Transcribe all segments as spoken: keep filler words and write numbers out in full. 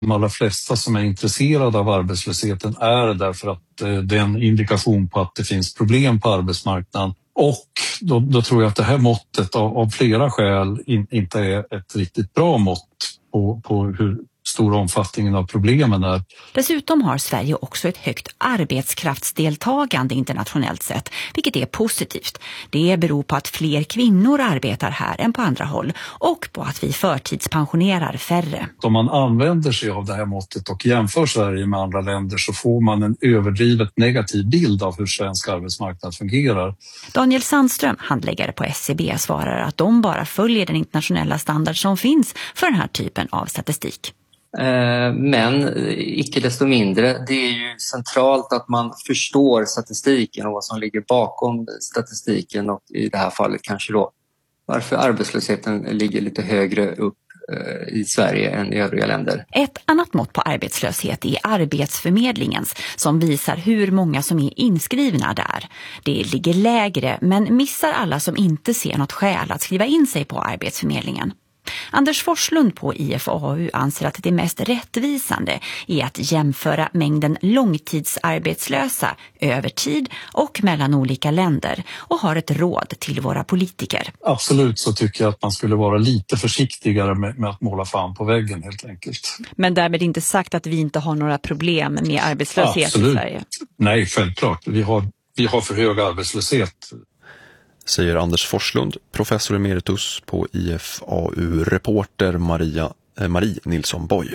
De allra flesta som är intresserade av arbetslösheten är därför att det är en indikation på att det finns problem på arbetsmarknaden. Och då, då tror jag att det här måttet av, av flera skäl in, inte är ett riktigt bra mått på, på hur stor omfattningen av problemen är. Dessutom har Sverige också ett högt arbetskraftsdeltagande internationellt sett, vilket är positivt. Det beror på att fler kvinnor arbetar här än på andra håll och på att vi förtidspensionerar färre. Om man använder sig av det här måttet och jämför Sverige med andra länder så får man en överdrivet negativ bild av hur svensk arbetsmarknad fungerar. Daniel Sandström, handläggare på S C B, svarar att de bara följer den internationella standard som finns för den här typen av statistik. Men icke desto mindre, det är ju centralt att man förstår statistiken och vad som ligger bakom statistiken och i det här fallet kanske då varför arbetslösheten ligger lite högre upp i Sverige än i övriga länder. Ett annat mått på arbetslöshet är Arbetsförmedlingens som visar hur många som är inskrivna där. Det ligger lägre men missar alla som inte ser något skäl att skriva in sig på Arbetsförmedlingen. Anders Forslund på I F A U anser att det mest rättvisande är att jämföra mängden långtidsarbetslösa över tid och mellan olika länder och har ett råd till våra politiker. Absolut så tycker jag att man skulle vara lite försiktigare med, med att måla fan på väggen helt enkelt. Men därmed inte sagt att vi inte har några problem med arbetslöshet Absolut. I Sverige? Nej, självklart. Vi har, vi har för hög arbetslöshet. Säger Anders Forslund, professor emeritus på I F A U-reporter Maria, eh, Marie Nilsson Boy.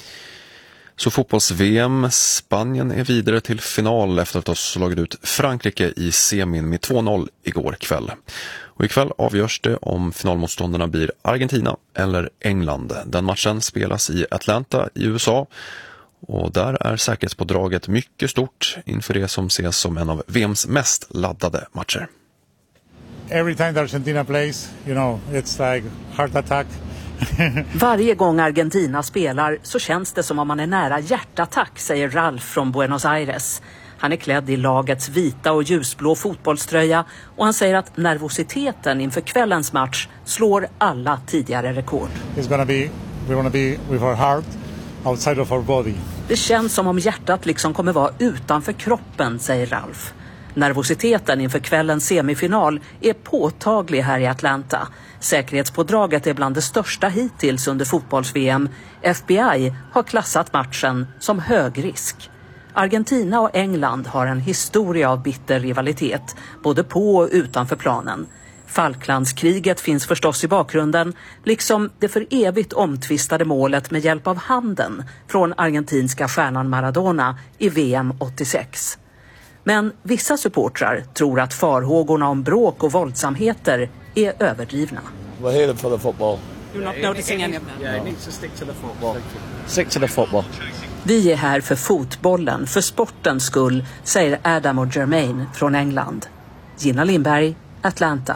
Så fotbolls-V M, Spanien är vidare till final efter att ha slagit ut Frankrike i semin med två noll igår kväll. Och ikväll avgörs det om finalmotståndarna blir Argentina eller England. Den matchen spelas i Atlanta i U S A. Och där är säkerhetspådraget mycket stort inför det som ses som en av V M:s mest laddade matcher. Every time Argentina plays, you know, it's like heart attack. Varje gång Argentina spelar så känns det som om man är nära hjärtattack, säger Ralf från Buenos Aires. Han är klädd i lagets vita och ljusblå fotbollströja och han säger att nervositeten inför kvällens match slår alla tidigare rekord. It's gonna be, we're gonna be with our heart outside of our body. Det känns som om hjärtat liksom kommer vara utanför kroppen, säger Ralf. Nervositeten inför kvällens semifinal är påtaglig här i Atlanta. Säkerhetspådraget är bland det största hittills under fotbolls-V M. F B I har klassat matchen som hög risk. Argentina och England har en historia av bitter rivalitet, både på och utanför planen. Falklandskriget finns förstås i bakgrunden, liksom det för evigt omtvistade målet med hjälp av handen från argentinska stjärnan Maradona i V M åttiosex. Men vissa supportrar tror att farhågorna om bråk och våldsamheter är överdrivna. We're here for the football. You're not noticing any of that? Yeah, it needs to stick to the football. Stick to the football. Vi är här för fotbollen, för sportens skull, säger Adam och Jermaine från England. Gina Lindberg, Atlanta.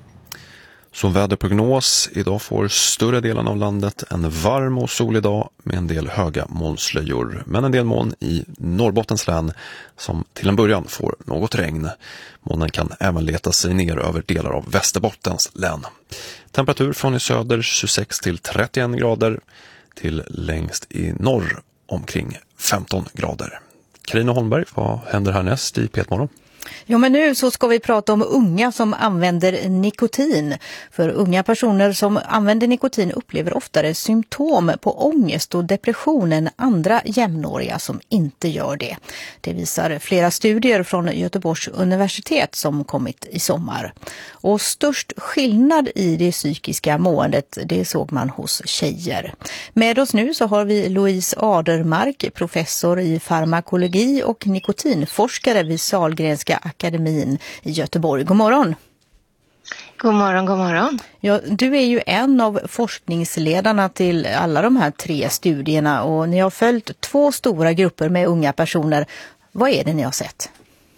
Som väderprognos, idag får större delen av landet en varm och solig dag med en del höga molnslöjor. Men en del moln i Norrbottens län som till en början får något regn. Molnen kan även leta sig ner över delar av Västerbottens län. Temperatur från i söder tjugosex till trettioen grader till längst i norr omkring femton grader. Carina Holmberg, vad händer härnäst i P ett Morgon? Ja, men nu så ska vi prata om unga som använder nikotin. För unga personer som använder nikotin upplever oftare symptom på ångest och depression än andra jämnåriga som inte gör det. Det visar flera studier från Göteborgs universitet som kommit i sommar. Och störst skillnad i det psykiska måendet, det såg man hos tjejer. Med oss nu så har vi Louise Adermark, professor i farmakologi och nikotinforskare vid Sahlgrenska akademin i Göteborg. God morgon. God morgon, god morgon. Ja, du är ju en av forskningsledarna till alla de här tre studierna och ni har följt två stora grupper med unga personer. Vad är det ni har sett?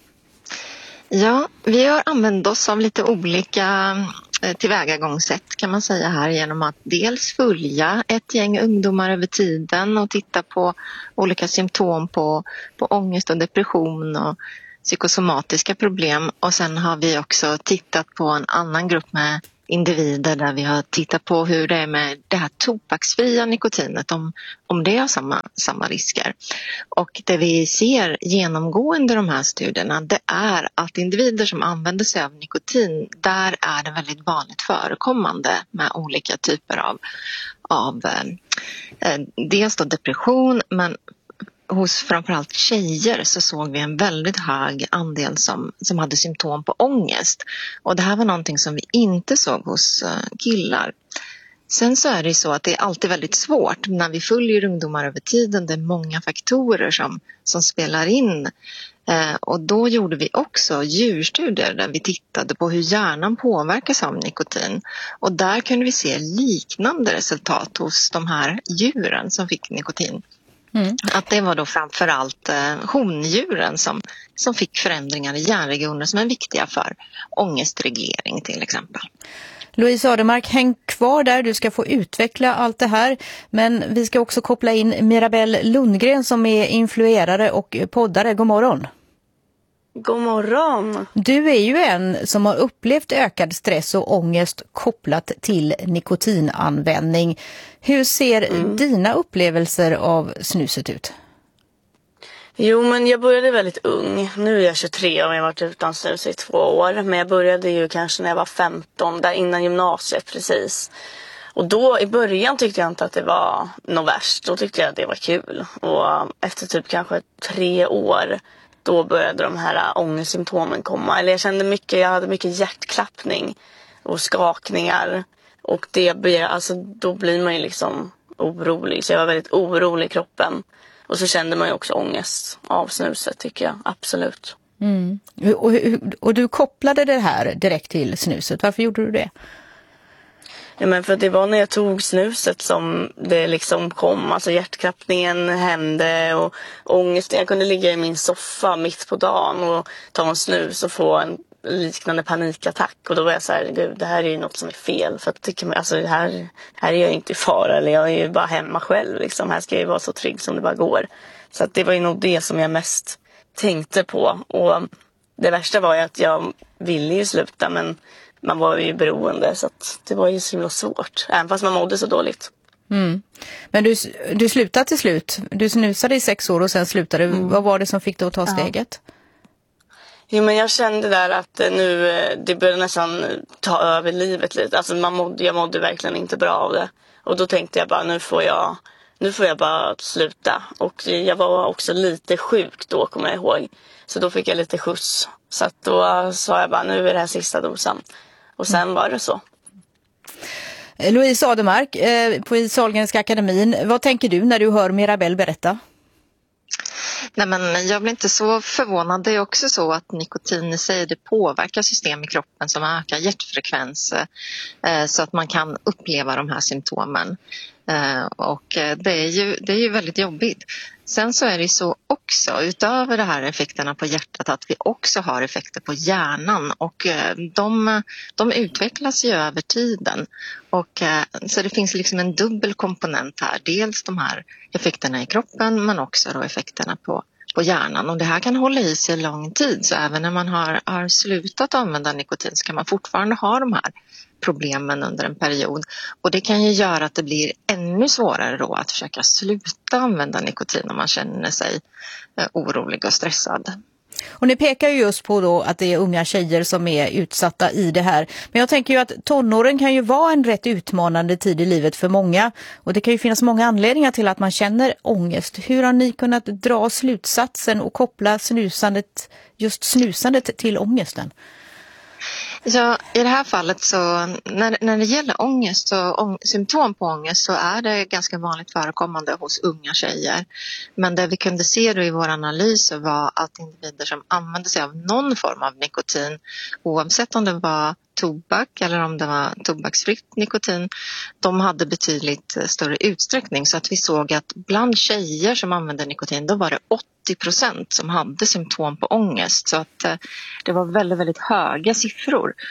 Ja, vi har använt oss av lite olika tillvägagångssätt kan man säga här genom att dels följa ett gäng ungdomar över tiden och titta på olika symptom på, på ångest och depression och psykosomatiska problem, och sen har vi också tittat på en annan grupp med individer där vi har tittat på hur det är med det här tobaksfria nikotinet, om, om det har samma, samma risker. Och det vi ser genomgående i de här studierna, det är att individer som använder sig av nikotin, där är det väldigt vanligt förekommande med olika typer av, av eh, dels då depression, men hos framförallt tjejer så såg vi en väldigt hög andel som, som hade symptom på ångest. Och det här var någonting som vi inte såg hos killar. Sen så är det så att det är alltid väldigt svårt när vi följer ungdomar över tiden. Det är många faktorer som, som spelar in. Eh, och då gjorde vi också djurstudier där vi tittade på hur hjärnan påverkas av nikotin. Och där kunde vi se liknande resultat hos de här djuren som fick nikotin. Mm. Att det var då framförallt eh, hondjuren som, som fick förändringar i hjärnregioner som är viktiga för ångestreglering till exempel. Louise Ademark, häng kvar där, du ska få utveckla allt det här. Men vi ska också koppla in Mirabelle Lundgren som är influerare och poddare. God morgon. God morgon. Du är ju en som har upplevt ökad stress och ångest kopplat till nikotinanvändning. Hur ser mm. dina upplevelser av snuset ut? Jo, men jag började väldigt ung. Nu är jag tjugotre och jag har varit utan snus i två år. Men jag började ju kanske när jag var femton, där innan gymnasiet precis. Och då i början tyckte jag inte att det var något värst. Då tyckte jag att det var kul. Och efter typ kanske tre år, då började de här ångestsymptomen komma. Eller jag kände mycket, jag hade mycket hjärtklappning och skakningar. Och det blir, alltså, då blir man ju liksom orolig. Så jag var väldigt orolig i kroppen. Och så kände man ju också ångest av snuset, tycker jag. Absolut. Mm. Och, och du kopplade det här direkt till snuset. Varför gjorde du det? Ja, men för det var när jag tog snuset som det liksom kom. Alltså hjärtklappningen hände och ångesten. Jag kunde ligga i min soffa mitt på dagen och ta en snus och få en liknande panikattack. Och då var jag så här, gud, det här är ju något som är fel. För att tycker man, alltså, här, här är jag inte i fara. Eller jag är ju bara hemma själv. Liksom. Här ska jag ju vara så trygg som det bara går. Så att det var ju nog det som jag mest tänkte på. Och det värsta var ju att jag ville ju sluta, men man var ju beroende, så att det var ju så svårt. Även fast man mådde så dåligt. Mm. Men du, du slutade till slut. Du snusade i sex år och sen slutade. Mm. Vad var det som fick dig att ta steget? Ja. Jo, men jag kände där att nu, det började nästan ta över livet lite. Alltså man mådde, jag mådde verkligen inte bra av det. Och då tänkte jag bara, nu får jag, nu får jag bara sluta. Och jag var också lite sjuk då, kommer jag ihåg. Så då fick jag lite skjuts. Så att då sa jag bara, nu är det här sista dosan. Och sen mm. var det så. Louise Ademark eh, på Sahlgrenska akademin. Vad tänker du när du hör Mirabelle berätta? Nej, men jag blir inte så förvånad. Det är också så att nikotin i sig, det påverkar system i kroppen som ökar hjärtfrekvens eh, så att man kan uppleva de här symptomen. Eh, och det är, ju, det är ju väldigt jobbigt. Sen så är det så också, utöver de här effekterna på hjärtat, att vi också har effekter på hjärnan. Och eh, de, de utvecklas ju över tiden. Och, eh, så det finns liksom en dubbel komponent här. Dels de här effekterna i kroppen, men också då effekterna på, på hjärnan. Och det här kan hålla i sig lång tid. Så även när man har, har slutat använda nikotin så kan man fortfarande ha de här problemen under en period. Och det kan ju göra att det blir ännu svårare då att försöka sluta använda nikotin om man känner sig eh, orolig och stressad. Och ni pekar ju just på då att det är unga tjejer som är utsatta i det här. Men jag tänker ju att tonåren kan ju vara en rätt utmanande tid i livet för många. Och det kan ju finnas många anledningar till att man känner ångest. Hur har ni kunnat dra slutsatsen och koppla snusandet, just snusandet till ångesten? Ja, i det här fallet så när, när det gäller ångest och ång, symptom på ångest så är det ganska vanligt förekommande hos unga tjejer. Men det vi kunde se då i vår analys var att individer som använde sig av någon form av nikotin, oavsett om det var tobak eller om det var tobaksfritt nikotin, de hade betydligt större utsträckning. Så att vi såg att bland tjejer som använde nikotin, då var det åttio procent som hade symptom på ångest. Så att det var väldigt, väldigt höga siffror.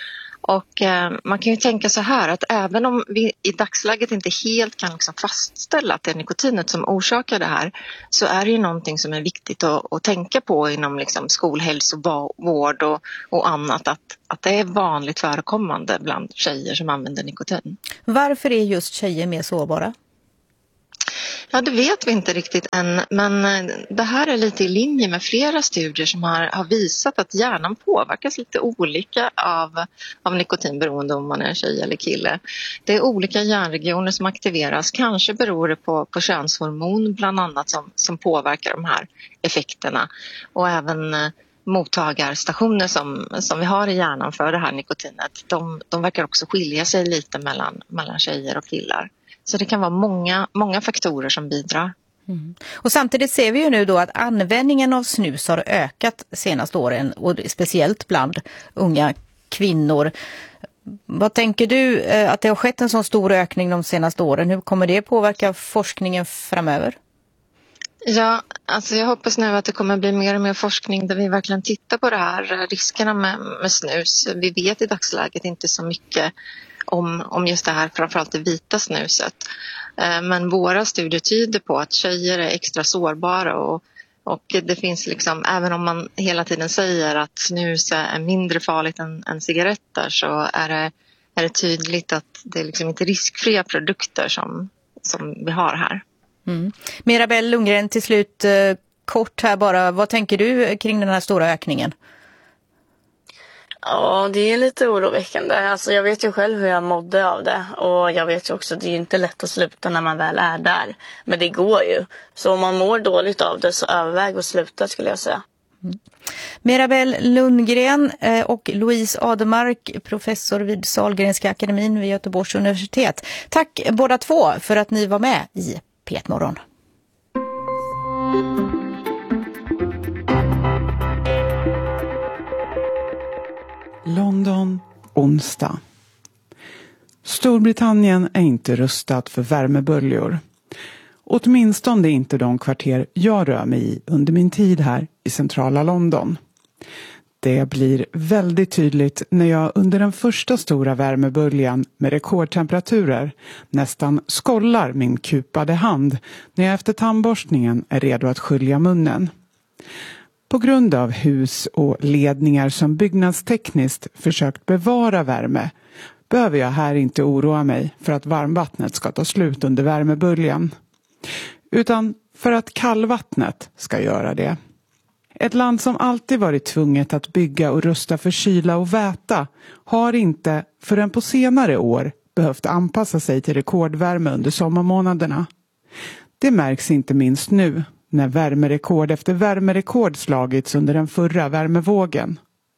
Och eh, man kan ju tänka så här att även om vi i dagsläget inte helt kan liksom fastställa att det är nikotinet som orsakar det här, så är det ju någonting som är viktigt att, att tänka på inom liksom skolhälsovård och, och annat, att, att det är vanligt förekommande bland tjejer som använder nikotin. Varför är just tjejer mer sårbara? Ja, det vet vi inte riktigt än, men det här är lite i linje med flera studier som har, har visat att hjärnan påverkas lite olika av, av nikotinberoende om man är tjej eller kille. Det är olika hjärnregioner som aktiveras, kanske beror det på, på könshormon bland annat som, som påverkar de här effekterna, och även mottagarstationer som, som vi har i hjärnan för det här nikotinet, de, de verkar också skilja sig lite mellan, mellan tjejer och killar. Så det kan vara många, många faktorer som bidrar. Mm. Och samtidigt ser vi ju nu då att användningen av snus har ökat senaste åren, och speciellt bland unga kvinnor. Vad tänker du att det har skett en sån stor ökning de senaste åren? Hur kommer det påverka forskningen framöver? Ja, alltså jag hoppas nu att det kommer bli mer och mer forskning där vi verkligen tittar på det här, riskerna med, med snus. Vi vet i dagsläget inte så mycket om, om just det här, framförallt det vita snuset. Men våra studier tyder på att tjejer är extra sårbara, och, och det finns liksom, även om man hela tiden säger att snus är mindre farligt än, än cigaretter, så är det, är det tydligt att det är liksom inte riskfria produkter som, som vi har här. Mm. Mirabelle Lundgren, till slut eh, kort här bara, vad tänker du kring den här stora ökningen? Ja, det är lite oroväckande. Alltså, jag vet ju själv hur jag mådde av det. Och jag vet ju också att det är inte lätt att sluta när man väl är där. Men det går ju. Så om man mår dåligt av det, så överväg att sluta, skulle jag säga. Mm. Mirabelle Lundgren eh, och Louise Ademark, professor vid Sahlgrenska akademin vid Göteborgs universitet. Tack båda två för att ni var med i P ett Morgon. London, onsdag. Storbritannien är inte rustat för värmeböljor. Åtminstone inte de kvarter jag rör mig i under min tid här i centrala London. Det blir väldigt tydligt när jag under den första stora värmeböljan med rekordtemperaturer nästan skollar min kupade hand när jag efter tandborstningen är redo att skölja munnen. På grund av hus och ledningar som byggnadstekniskt försökt bevara värme behöver jag här inte oroa mig för att varmvattnet ska ta slut under värmeböljan, utan för att kallvattnet ska göra det. Ett land som alltid varit tvunget att bygga och rusta för kyla och väta har inte förrän på senare år behövt anpassa sig till rekordvärme under sommarmånaderna. Det märks inte minst nu när värmerekord efter värmerekord slagits under den förra värmevågen.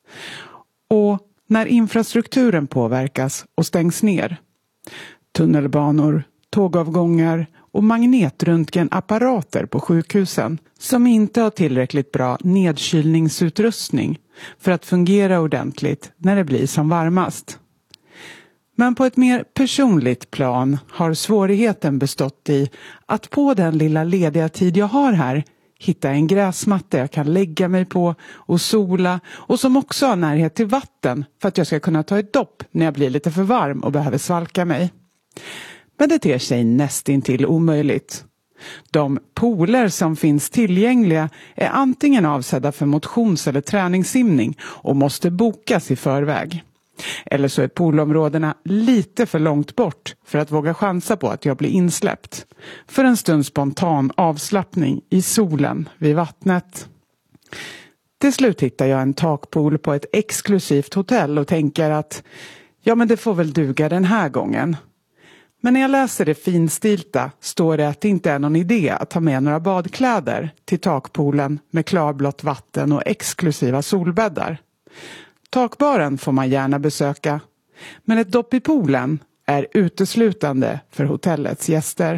Och när infrastrukturen påverkas och stängs ner. Tunnelbanor, tågavgångar och magnetröntgenapparater på sjukhusen som inte har tillräckligt bra nedkylningsutrustning för att fungera ordentligt när det blir som varmast. Men på ett mer personligt plan har svårigheten bestått i att på den lilla lediga tid jag har här hitta en gräsmatta jag kan lägga mig på och sola, och som också har närhet till vatten för att jag ska kunna ta ett dopp när jag blir lite för varm och behöver svalka mig. Men det ter sig nästintill omöjligt. De pooler som finns tillgängliga är antingen avsedda för motions- eller träningssimning och måste bokas i förväg. Eller så är poolområdena lite för långt bort för att våga chansa på att jag blir insläppt. För en stund spontan avslappning i solen vid vattnet. Till slut hittar jag en takpool på ett exklusivt hotell och tänker att ja, men det får väl duga den här gången. Men när jag läser det finstilta står det att det inte är någon idé att ta med några badkläder till takpoolen med klarblått vatten och exklusiva solbäddar. Takbaren får man gärna besöka, men ett dopp i poolen är uteslutande för hotellets gäster.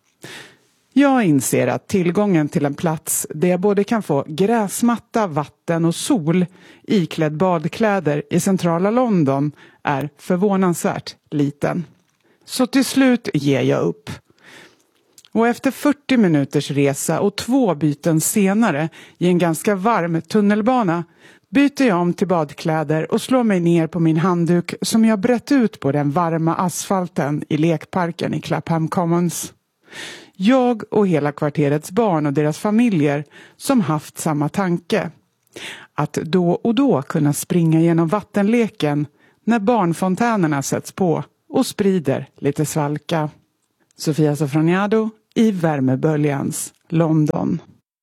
Jag inser att tillgången till en plats där jag både kan få gräsmatta, vatten och sol iklädd badkläder i centrala London är förvånansvärt liten. Så till slut ger jag upp. Och efter fyrtio minuters resa och två byten senare i en ganska varm tunnelbana byter jag om till badkläder och slår mig ner på min handduk som jag brett ut på den varma asfalten i lekparken i Clapham Commons. Jag och hela kvarterets barn och deras familjer som haft samma tanke. Att då och då kunna springa genom vattenleken när barnfontänerna sätts på och sprider lite svalka. Sofia Sofroniado i värmeböljans London.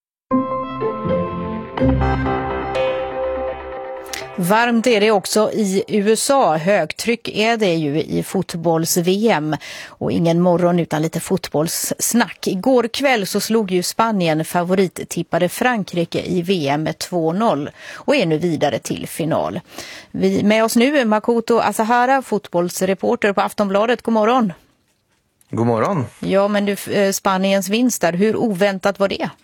Varmt är det också i U S A. Högtryck är det ju i fotbolls-V M. Och ingen morgon utan lite fotbollssnack. Igår kväll så slog ju Spanien favorittippade Frankrike i V M med två noll och är nu vidare till final. Vi med oss nu är Makoto Asahara, fotbollsreporter på Aftonbladet. God morgon. God morgon. Ja, men du, Spaniens vinst där, hur oväntat var det?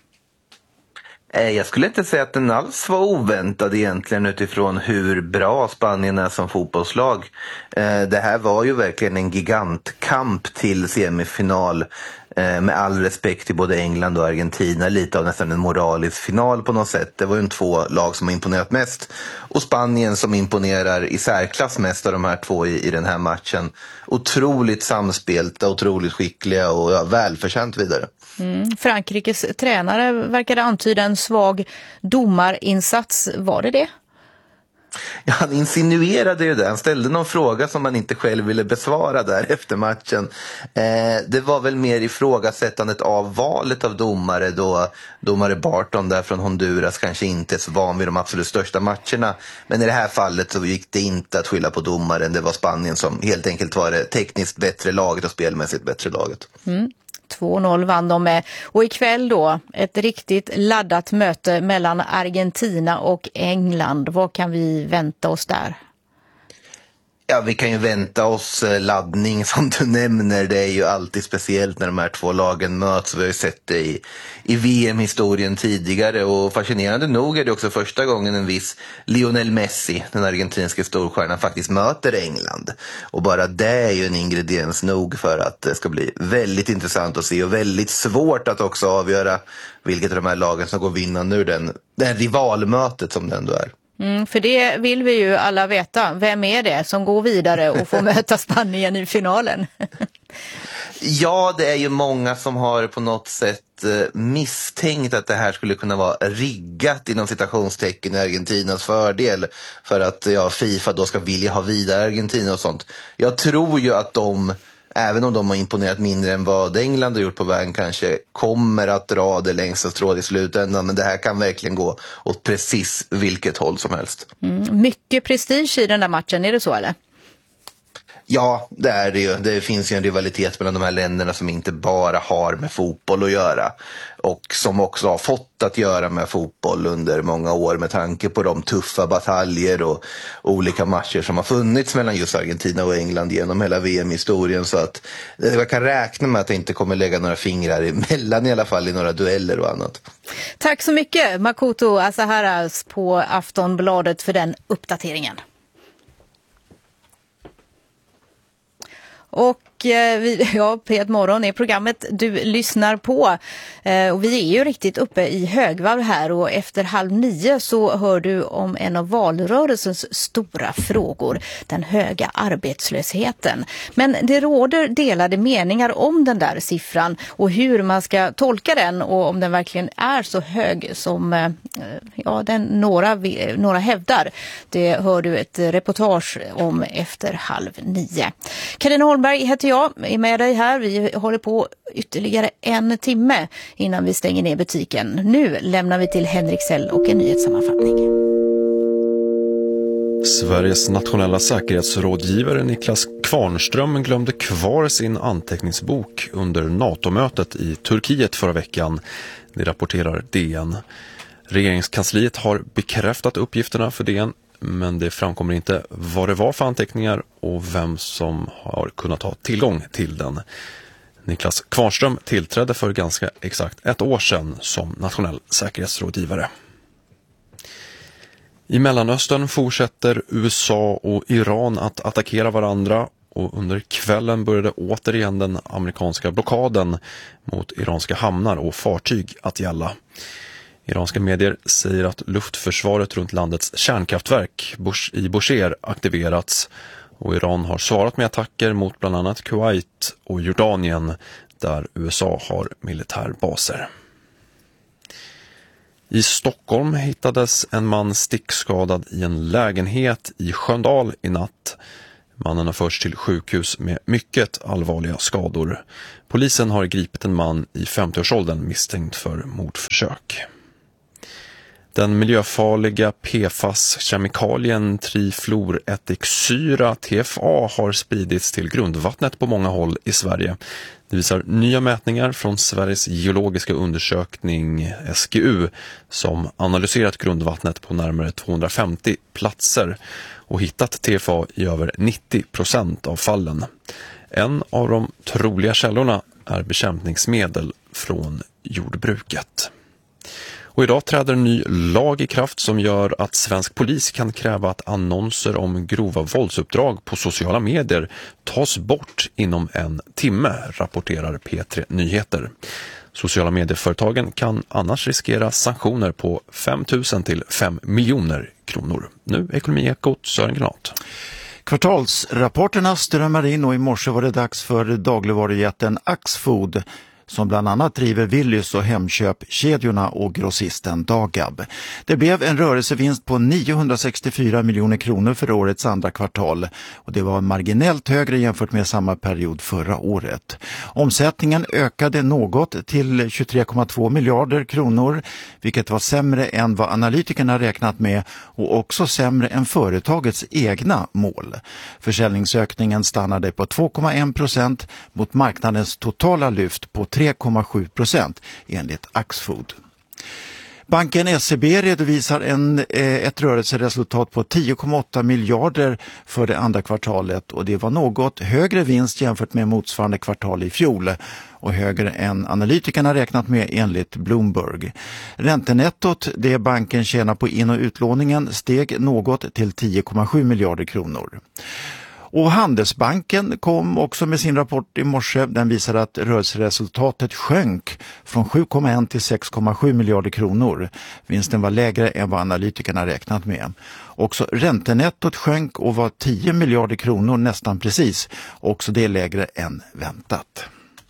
Jag skulle inte säga att den alls var oväntad egentligen utifrån hur bra Spanien är som fotbollslag. Det här var ju verkligen en gigantkamp till semifinal med all respekt till både England och Argentina. Lite av nästan en moralisk final på något sätt. Det var ju en två lag som har imponerat mest. Och Spanien som imponerar i särklass mest av de här två i, i den här matchen. Otroligt samspelta, otroligt skickliga och ja, välförtjänt vidare. Mm. Frankrikes tränare verkade antyda en svag domarinsats. Var det det? Ja, han insinuerade ju det. Han ställde någon fråga som han inte själv ville besvara där efter matchen. Eh, det var väl mer ifrågasättandet av valet av domare då domare Barton där från Honduras kanske inte är så van vid de absolut största matcherna. Men i det här fallet så gick det inte att skylla på domaren. Det var Spanien som helt enkelt var det tekniskt bättre laget och spelmässigt bättre laget. Mm. två noll vann de med. Och ikväll då, ett riktigt laddat möte mellan Argentina och England. Vad kan vi vänta oss där? Ja, vi kan ju vänta oss laddning som du nämner. Det är ju alltid speciellt när de här två lagen möts. Vi har ju sett det i, i V M-historien tidigare. Och fascinerande nog är det också första gången en viss Lionel Messi, den argentinska storstjärnan, faktiskt möter England. Och bara det är ju en ingrediens nog för att det ska bli väldigt intressant att se. Och väldigt svårt att också avgöra vilket av de här lagen som går vinna nu den, den rivalmötet som det ändå är. Mm, för det vill vi ju alla veta. Vem är det som går vidare och får möta Spanien i finalen? Ja, det är ju många som har på något sätt misstänkt att det här skulle kunna vara riggat inom citationstecken i Argentinas fördel för att ja, FIFA då ska vilja ha vidare Argentina och sånt. Jag tror ju att de, även om de har imponerat mindre än vad England har gjort på vägen, kanske kommer att dra det längsta strået i slutändan. Men det här kan verkligen gå åt precis vilket håll som helst. Mm, mycket prestige i den där matchen, är det så eller? Ja, det är det ju. Det finns ju en rivalitet mellan de här länderna som inte bara har med fotboll att göra. Och som också har fått att göra med fotboll under många år med tanke på de tuffa bataljer och olika matcher som har funnits mellan just Argentina och England genom hela V M-historien. Så att jag kan räkna med att det inte kommer lägga några fingrar emellan i alla fall i några dueller och annat. Tack så mycket Makoto Asahara på Aftonbladet för den uppdateringen. Och vi, ja, P ett morgon är programmet du lyssnar på. Eh, och vi är ju riktigt uppe i högvarv här och efter halv nio så hör du om en av valrörelsens stora frågor, den höga arbetslösheten. Men det råder delade meningar om den där siffran och hur man ska tolka den och om den verkligen är så hög som eh, ja, den några, några hävdar. Det hör du ett reportage om efter halv nio. Carina Holmberg heter jag, är med dig här. Vi håller på ytterligare en timme innan vi stänger ner butiken. Nu lämnar vi till Henrik Sell och en nyhetssammanfattning. Sveriges nationella säkerhetsrådgivare Niklas Kvarnström glömde kvar sin anteckningsbok under NATO-mötet i Turkiet förra veckan. Det rapporterar D N. Regeringskansliet har bekräftat uppgifterna för D N, men det framkommer inte vad det var för anteckningar och vem som har kunnat ha tillgång till den. Niklas Kvarnström tillträdde för ganska exakt ett år sedan som nationell säkerhetsrådgivare. I Mellanöstern fortsätter U S A och Iran att attackera varandra och under kvällen började återigen den amerikanska blockaden mot iranska hamnar och fartyg att gälla. Iranska medier säger att luftförsvaret runt landets kärnkraftverk i Bushehr aktiverats och Iran har svarat med attacker mot bland annat Kuwait och Jordanien där U S A har militärbaser. I Stockholm hittades en man stickskadad i en lägenhet i Sköndal i natt. Mannen har förts till sjukhus med mycket allvarliga skador. Polisen har gripit en man i femtioårsåldern misstänkt för mordförsök. Den miljöfarliga P F A S-kemikalien trifluorättiksyra T F A har spridits till grundvattnet på många håll i Sverige. Det visar nya mätningar från Sveriges geologiska undersökning S G U som analyserat grundvattnet på närmare tvåhundrafemtio platser och hittat T F A i över nittio procent av fallen. En av de troliga källorna är bekämpningsmedel från jordbruket. Och idag träder en ny lag i kraft som gör att svensk polis kan kräva att annonser om grova våldsuppdrag på sociala medier tas bort inom en timme, rapporterar P tre Nyheter. Sociala medieföretagen kan annars riskera sanktioner på fem tusen till fem miljoner kronor. Nu Ekonomiekot, Sören Granat. Kvartalsrapporterna strömmar in och i morse var det dags för dagligvarujätten Axfood som bland annat driver Willys och Hemköp-kedjorna och grossisten Dagab. Det blev en rörelsevinst på niohundrasextiofyra miljoner kronor för årets andra kvartal och det var marginellt högre jämfört med samma period förra året. Omsättningen ökade något till tjugotre komma två miljarder kronor, vilket var sämre än vad analytikerna räknat med och också sämre än företagets egna mål. Försäljningsökningen stannade på två komma en procent mot marknadens totala lyft på tre komma sju procent enligt Axfood. Banken S E B redovisar en, ett rörelseresultat på tio komma åtta miljarder för det andra kvartalet och det var något högre vinst jämfört med motsvarande kvartal i fjol och högre än analytikerna räknat med enligt Bloomberg. Räntenettot, det banken tjänar på in- och utlåningen, steg något till tio komma sju miljarder kronor. Och Handelsbanken kom också med sin rapport i morse. Den visar att rörelseresultatet sjönk från sju komma en till sex komma sju miljarder kronor. Vinsten var lägre än vad analytikerna räknat med. Också räntenettot sjönk och var tio miljarder kronor nästan precis. Också det är lägre än väntat.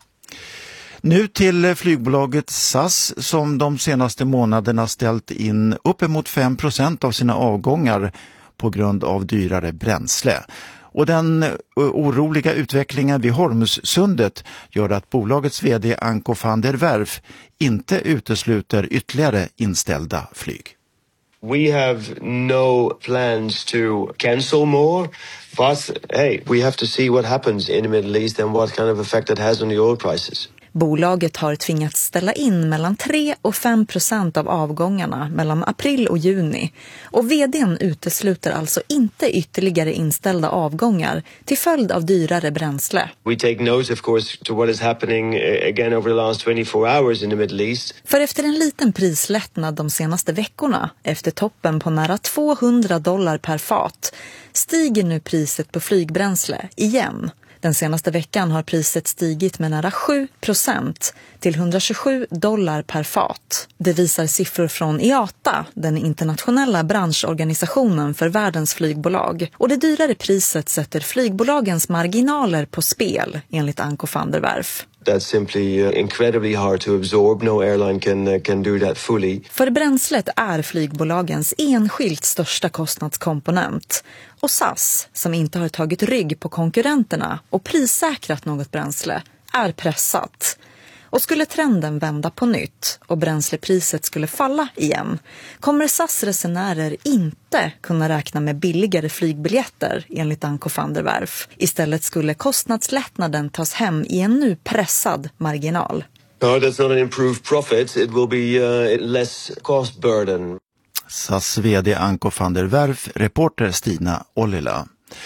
Nu till flygbolaget S A S som de senaste månaderna ställt in uppemot fem procent av sina avgångar på grund av dyrare bränsle. Och den oroliga utvecklingen vid Hormuzsundet gör att bolagets vd Anko van der Werf inte utesluter ytterligare inställda flyg. We have no plans to cancel more, but hey, we have to see what happens in the Middle East and what kind of effect it has on the oil prices. Bolaget har tvingats ställa in mellan tre och fem procent av avgångarna mellan april och juni. Och vdn utesluter alltså inte ytterligare inställda avgångar till följd av dyrare bränsle. We take note of course to what is happening again over the last twenty-four hours in the Middle East. För efter en liten prislättnad de senaste veckorna, efter toppen på nära tvåhundra dollar per fat, stiger nu priset på flygbränsle igen. Den senaste veckan har priset stigit med nära sju procent till hundratjugosju dollar per fat. Det visar siffror från I A T A, den internationella branschorganisationen för världens flygbolag. Och det dyrare priset sätter flygbolagens marginaler på spel, enligt Anko van der Werf. That's simply incredibly hard to absorb. No airline can can do that fully. För bränslet är flygbolagens enskilt största kostnadskomponent. Och S A S, som inte har tagit rygg på konkurrenterna och prissäkrat något bränsle, är pressat. Och skulle trenden vända på nytt och bränslepriset skulle falla igen, kommer S A S-resenärer inte kunna räkna med billigare flygbiljetter, enligt Anko van der Werf. Istället skulle kostnadslättnaden tas hem i en nu pressad marginal. No, that's not an improved profit. It will be uh, less cost burden. S A S vd Anko van der Werf, reporter Stina Ollila.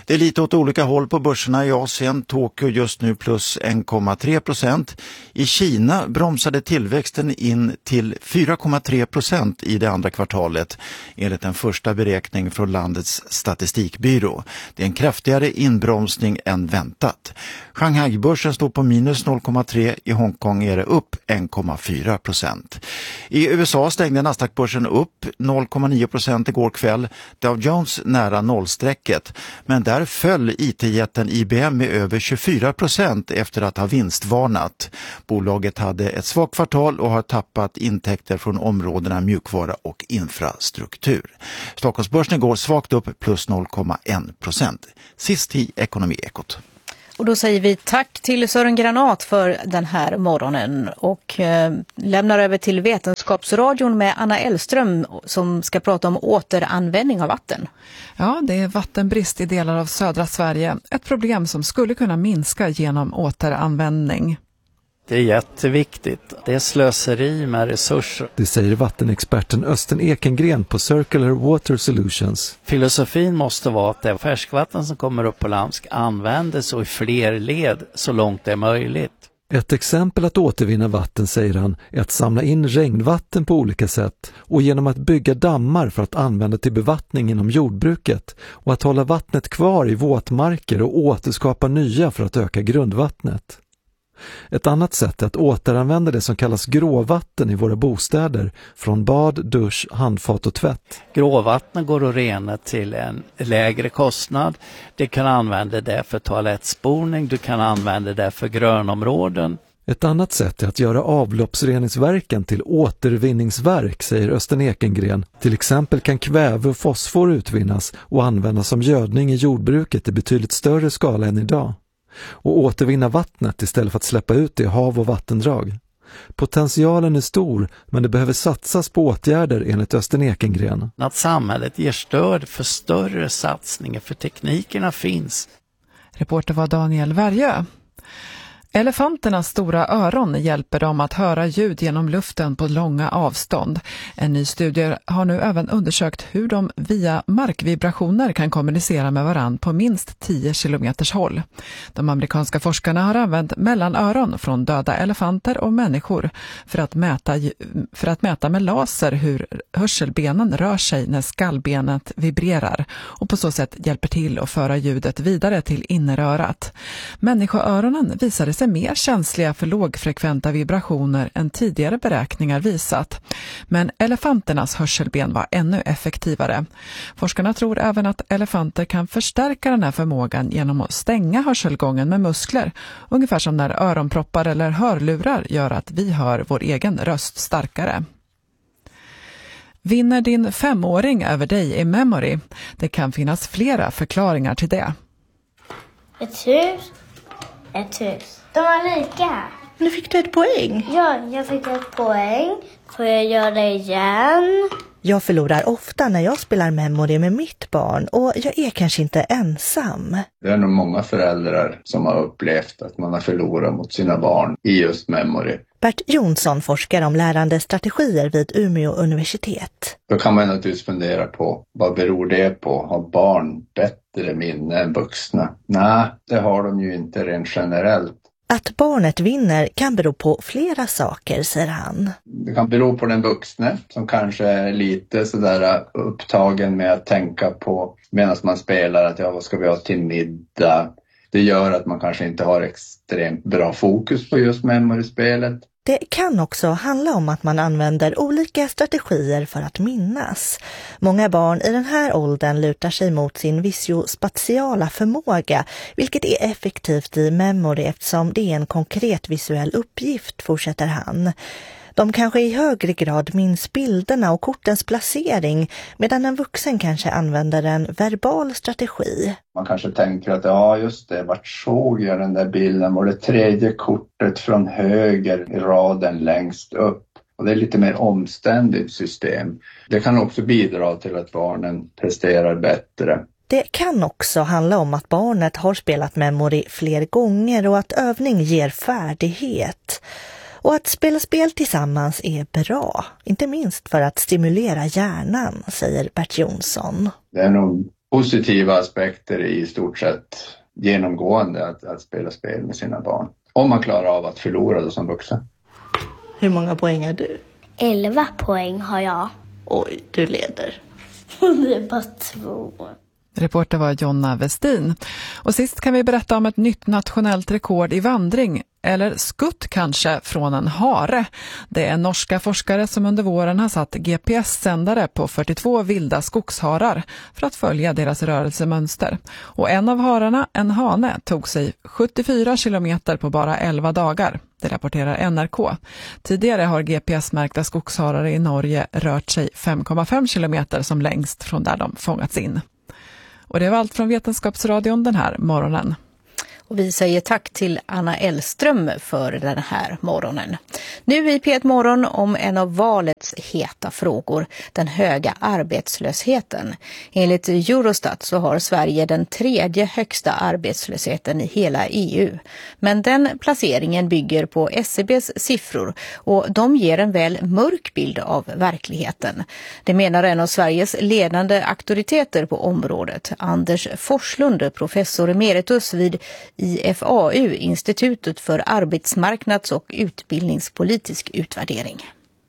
Det är lite åt olika håll på börserna i Asien. Tokyo just nu plus en komma tre procent. I Kina bromsade tillväxten in till fyra komma tre procent i det andra kvartalet enligt en första beräkning från landets statistikbyrå. Det är en kraftigare inbromsning än väntat. Shanghai-börsen står på minus noll komma tre, i Hongkong är det upp en komma fyra procent. I U S A stängde Nasdaq-börsen upp noll komma nio procent igår kväll. Dow Jones nära nollstrecket, men där föll I T-jätten I B M med över tjugofyra procent efter att ha vinstvarnat. Bolaget hade ett svagt kvartal och har tappat intäkter från områdena mjukvara och infrastruktur. Stockholmsbörsen går svagt upp plus noll komma ett procent. Sist i Ekonomiekot. Och då säger vi tack till Sören Granat för den här morgonen och eh, lämnar över till Vetenskapsradion med Anna Elström som ska prata om återanvändning av vatten. Ja, det är vattenbrist i delar av södra Sverige. Ett problem som skulle kunna minska genom återanvändning. Det är jätteviktigt. Det är slöseri med resurser. Det säger vattenexperten Östen Ekengren på Circular Water Solutions. Filosofin måste vara att det färskvatten som kommer upp på land ska användas och i fler led så långt det är möjligt. Ett exempel att återvinna vatten, säger han, är att samla in regnvatten på olika sätt och genom att bygga dammar för att använda till bevattning inom jordbruket och att hålla vattnet kvar i våtmarker och återskapa nya för att öka grundvattnet. Ett annat sätt är att återanvända det som kallas gråvatten i våra bostäder från bad, dusch, handfat och tvätt. Gråvatten går att rena till en lägre kostnad. Du kan använda det för toalettspolning, du kan använda det för grönområden. Ett annat sätt är att göra avloppsreningsverken till återvinningsverk, säger Östen Ekengren. Till exempel kan kväve och fosfor utvinnas och användas som gödning i jordbruket i betydligt större skala än idag. Och återvinna vattnet istället för att släppa ut det i hav och vattendrag. Potentialen är stor, men det behöver satsas på åtgärder enligt Östen Ekengren. Att samhället ger stöd för större satsningar, för teknikerna finns. Reporter var Daniel Värjö. Elefanternas stora öron hjälper dem att höra ljud genom luften på långa avstånd. En ny studie har nu även undersökt hur de via markvibrationer kan kommunicera med varann på minst tio kilometers håll. De amerikanska forskarna har använt mellanöron från döda elefanter och människor för att mäta, för att mäta med laser hur hörselbenen rör sig när skallbenet vibrerar och på så sätt hjälper till att föra ljudet vidare till innerörat. Människoöronen visade sig mer känsliga för lågfrekventa vibrationer än tidigare beräkningar visat. Men elefanternas hörselben var ännu effektivare. Forskarna tror även att elefanter kan förstärka den här förmågan genom att stänga hörselgången med muskler. Ungefär som när öronproppar eller hörlurar gör att vi hör vår egen röst starkare. Vinner din femåring över dig i memory? Det kan finnas flera förklaringar till det. Ett hus. Ett hus. De var lika. Nu fick du ett poäng. Ja, jag fick ett poäng. Får jag göra det igen? Jag förlorar ofta när jag spelar memory med mitt barn och jag är kanske inte ensam. Det är nog många föräldrar som har upplevt att man har förlorat mot sina barn i just memory. Bert Jonsson forskar om lärande strategier vid Umeå universitet. Då kan man naturligtvis fundera på vad beror det på? Har barn bättre minne än vuxna? Nej, det har de ju inte rent generellt. Att barnet vinner kan bero på flera saker, säger han. Det kan bero på den vuxne som kanske är lite sådär upptagen med att tänka på medan man spelar att ja, vad ska vi ha till middag? Det gör att man kanske inte har extremt bra fokus på just memory-spelet. Det kan också handla om att man använder olika strategier för att minnas. Många barn i den här åldern lutar sig mot sin visiospatiala förmåga, vilket är effektivt i memory eftersom det är en konkret visuell uppgift, fortsätter han. De kanske i högre grad minns bilderna och kortens placering, medan en vuxen kanske använder en verbal strategi. Man kanske tänker att ja just det, vart såg jag den där bilden? Var det tredje kortet från höger i raden längst upp? Och det är lite mer omständigt system. Det kan också bidra till att barnen presterar bättre. Det kan också handla om att barnet har spelat memory fler gånger och att övning ger färdighet. Och att spela spel tillsammans är bra, inte minst för att stimulera hjärnan, säger Bert Jonsson. Det är nog positiva aspekter i stort sett genomgående att, att spela spel med sina barn. Om man klarar av att förlora det som vuxen. Hur många poäng har du? elva poäng har jag. Oj, du leder. Det är bara två. Reporter var Jonna Westin. Och sist kan vi berätta om ett nytt nationellt rekord i vandring, eller skutt kanske, från en hare. Det är norska forskare som under våren har satt G P S-sändare på fyrtiotvå vilda skogsharar för att följa deras rörelsemönster. Och en av hararna, en hane, tog sig sjuttiofyra kilometer på bara elva dagar. Det rapporterar N R K. Tidigare har G P S-märkta skogsharar i Norge rört sig fem komma fem kilometer som längst från där de fångats in. Och det var allt från Vetenskapsradion den här morgonen. Och vi säger tack till Anna Elström för den här morgonen. Nu i P ett Morgon om en av valets heta frågor, den höga arbetslösheten. Enligt Eurostat så har Sverige den tredje högsta arbetslösheten i hela E U. Men den placeringen bygger på S C B:s siffror och de ger en väl mörk bild av verkligheten. Det menar en av Sveriges ledande auktoriteter på området, Anders Forslund, professor emeritus vid I F A U, Institutet för arbetsmarknads- och utbildningspolitisk utvärdering.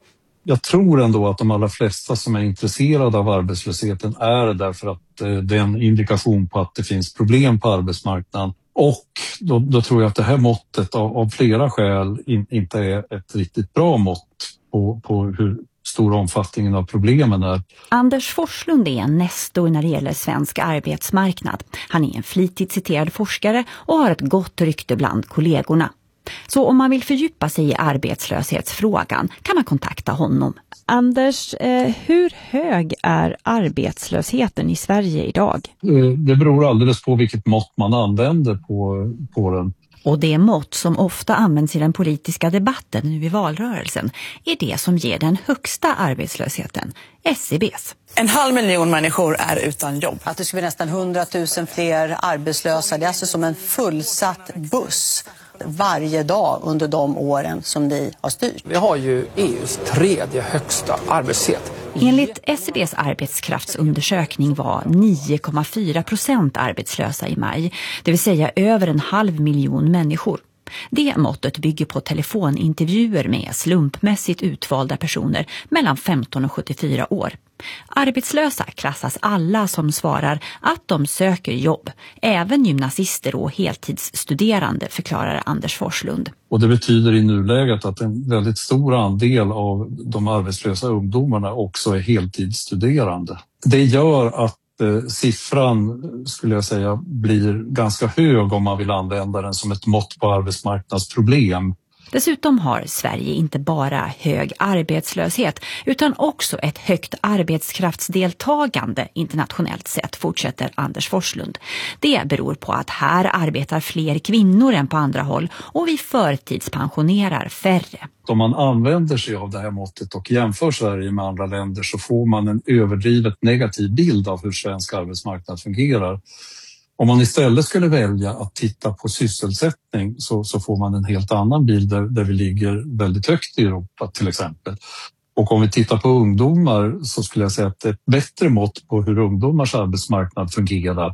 Jag tror ändå att de allra flesta som är intresserade av arbetslösheten är därför att det är en indikation på att det finns problem på arbetsmarknaden. Och då, då tror jag att det här måttet av, av flera skäl in, inte är ett riktigt bra mått på, på hur stor omfattningen av problemen är. Anders Forslund är en nestor när det gäller svensk arbetsmarknad. Han är en flitigt citerad forskare och har ett gott rykte bland kollegorna. Så om man vill fördjupa sig i arbetslöshetsfrågan kan man kontakta honom. Anders, eh, hur hög är arbetslösheten i Sverige idag? Det beror alldeles på vilket mått man använder på, på den. Och det mått som ofta används i den politiska debatten nu i valrörelsen är det som ger den högsta arbetslösheten, S C B:s. En halv miljon människor är utan jobb. Att det skulle bli nästan hundratusen fler arbetslösa, det är alltså som en fullsatt buss varje dag under de åren som ni har styrt. Vi har ju E U:s tredje högsta arbetslöshet. Enligt S C B:s arbetskraftsundersökning var nio komma fyra procent arbetslösa i maj, det vill säga över en halv miljon människor. Det måttet bygger på telefonintervjuer med slumpmässigt utvalda personer mellan femton och sjuttiofyra år. Arbetslösa klassas alla som svarar att de söker jobb, även gymnasister och heltidsstuderande, förklarar Anders Forslund. Och det betyder i nuläget att en väldigt stor andel av de arbetslösa ungdomarna också är heltidsstuderande. Det gör att eh, siffran, skulle jag säga, blir ganska hög om man vill använda den som ett mått på arbetsmarknadsproblem. Dessutom har Sverige inte bara hög arbetslöshet utan också ett högt arbetskraftsdeltagande internationellt sett, fortsätter Anders Forslund. Det beror på att här arbetar fler kvinnor än på andra håll och vi förtidspensionerar färre. Om man använder sig av det här måttet och jämför Sverige med andra länder så får man en överdrivet negativ bild av hur svensk arbetsmarknad fungerar. Om man istället skulle välja att titta på sysselsättning så, så får man en helt annan bild där, där vi ligger väldigt högt i Europa till exempel. Och om vi tittar på ungdomar så skulle jag säga att ett bättre mått på hur ungdomars arbetsmarknad fungerar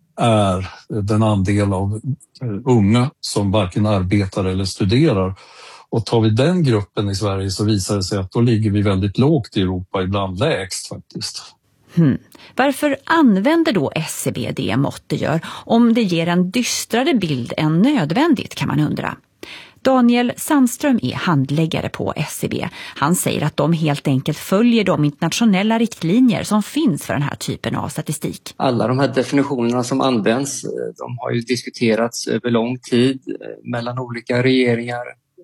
är den andel av unga som varken arbetar eller studerar. Och tar vi den gruppen i Sverige så visar det sig att då ligger vi väldigt lågt i Europa, ibland lägst faktiskt. Hmm. Varför använder då S C B det mått det gör om det ger en dystrare bild än nödvändigt, kan man undra. Daniel Sandström är handläggare på S C B. Han säger att de helt enkelt följer de internationella riktlinjer som finns för den här typen av statistik. Alla de här definitionerna som används, de har ju diskuterats över lång tid mellan olika regeringar,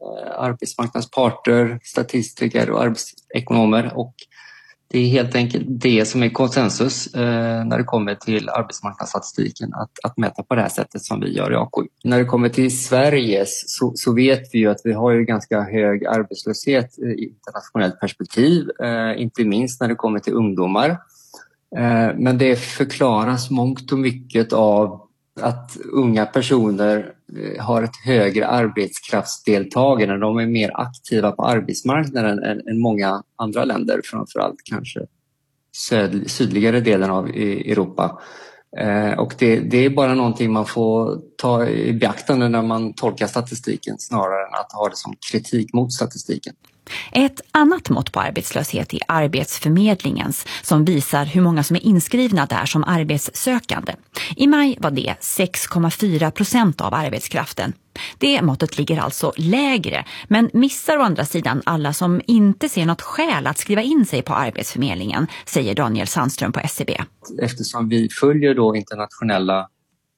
arbetsmarknadsparter, statistiker och arbetsekonomer, och det är helt enkelt det som är konsensus eh, när det kommer till arbetsmarknadsstatistiken, att, att mäta på det här sättet som vi gör i A K U. När det kommer till Sveriges så, så vet vi ju att vi har ju ganska hög arbetslöshet i internationellt perspektiv, eh, inte minst när det kommer till ungdomar. Eh, men det förklaras mångt och mycket av att unga personer har ett högre arbetskraftsdeltagande. De är mer aktiva på arbetsmarknaden än, än många andra länder, framförallt kanske söd, sydligare delen av Europa. Eh, och det, det är bara någonting man får ta i beaktande när man tolkar statistiken snarare än att ha det som kritik mot statistiken. Ett annat mått på arbetslöshet är Arbetsförmedlingens som visar hur många som är inskrivna där som arbetssökande. I maj var det sex komma fyra procent av arbetskraften. Det måttet ligger alltså lägre, men missar å andra sidan alla som inte ser något skäl att skriva in sig på Arbetsförmedlingen, säger Daniel Sandström på S C B. Eftersom vi följer då internationella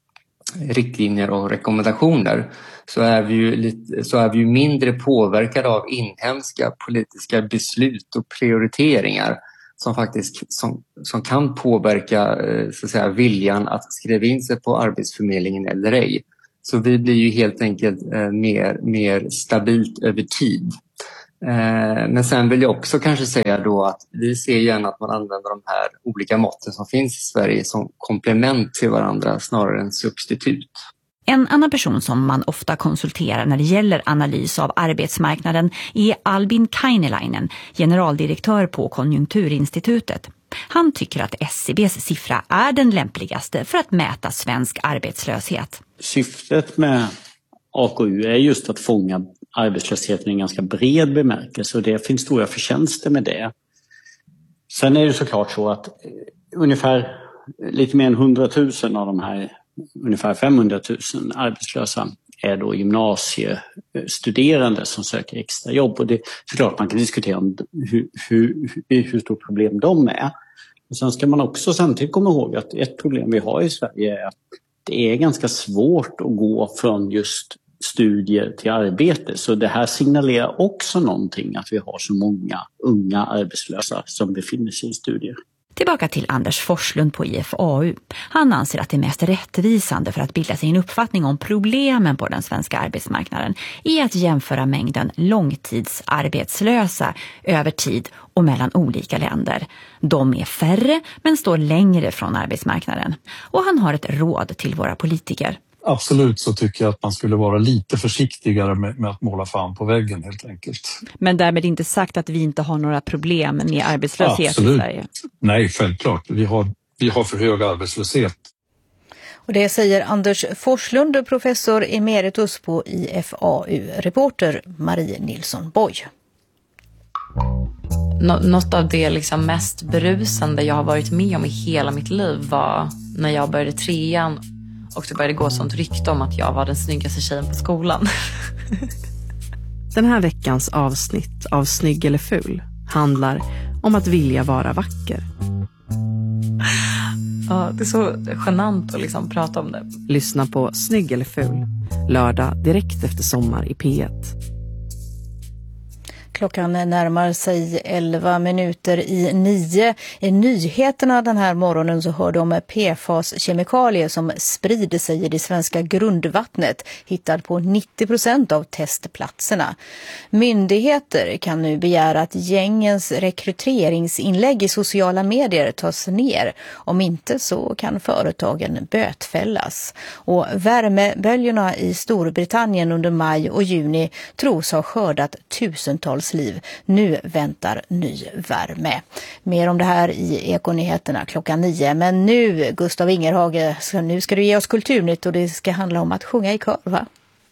riktlinjer och rekommendationer så är vi ju, lite, så är vi ju mindre påverkade av inhemska politiska beslut och prioriteringar som faktiskt som, som kan påverka så att säga, viljan att skriva in sig på Arbetsförmedlingen eller ej. Så vi blir ju helt enkelt eh, mer, mer stabilt över tid. Eh, men sen vill jag också kanske säga då att vi ser gärna att man använder de här olika måtten som finns i Sverige som komplement till varandra snarare än substitut. En annan person som man ofta konsulterar när det gäller analys av arbetsmarknaden är Albin Kainelainen, generaldirektör på Konjunkturinstitutet. Han tycker att S C B:s siffra är den lämpligaste för att mäta svensk arbetslöshet. Syftet med A K U är just att fånga arbetslösheten i en ganska bred bemärkelse och det finns stora förtjänster med det. Sen är det såklart så att ungefär lite mer än hundratusen av de här ungefär femhundratusen arbetslösa är då gymnasiestuderande som söker extra jobb. Och det är såklart man kan diskutera om hur, hur, hur stort problem de är. Och sen ska man också samtidigt komma ihåg att ett problem vi har i Sverige är att det är ganska svårt att gå från just studier till arbete. Så det här signalerar också någonting att vi har så många unga arbetslösa som befinner sig i studier. Tillbaka till Anders Forslund på I F A U. Han anser att det mest rättvisande för att bilda sig en uppfattning om problemen på den svenska arbetsmarknaden är att jämföra mängden långtidsarbetslösa över tid och mellan olika länder. De är färre men står längre från arbetsmarknaden. Och han har ett råd till våra politiker. Absolut så tycker jag att man skulle vara lite försiktigare med, med att måla fan på väggen helt enkelt. Men därmed inte sagt att vi inte har några problem med arbetslöshet Absolut. i Sverige. Nej, självklart. Vi har, vi har för hög arbetslöshet. Och det säger Anders Forslund, professor emeritus på I F A U. Reporter Marie Nilsson Boy. Nå- något av det liksom mest berusande jag har varit med om i hela mitt liv var när jag började trean. Och det började gå sånt rykte om att jag var den snyggaste tjejen på skolan. Den här veckans avsnitt av Snygg eller ful handlar om att vilja vara vacker. Ja, det är så genant att liksom prata om det. Lyssna på Snygg eller ful. Lördag direkt efter sommar i P ett. Klockan närmar sig elva minuter i nio. I nyheterna den här morgonen så hör de om P F A S-kemikalier som sprider sig i det svenska grundvattnet, hittad på nittio procent av testplatserna. Myndigheter kan nu begära att gängens rekryteringsinlägg i sociala medier tas ner. Om inte så kan företagen bötfällas. Och värmeböljorna i Storbritannien under maj och juni tros ha skördat tusentals liv. Nu väntar ny värme. Mer om det här i Ekonyheterna klockan nio. Men nu, Gustav Ingerhage, så nu ska du ge oss kulturnytt och det ska handla om att sjunga i kör, va?